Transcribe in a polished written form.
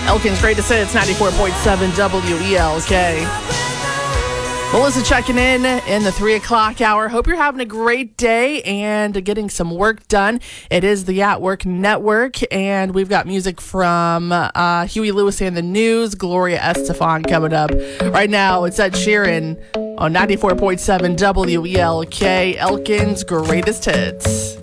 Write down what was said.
Elkins Greatest Hits, 94.7 WELK. Melissa checking in the 3 o'clock hour. Hope you're having a great day and getting some work done. It is the At Work Network, and we've got music from Huey Lewis and the News, Gloria Estefan coming up. Right now, it's Ed Sheeran on 94.7 WELK, Elkins Greatest Hits.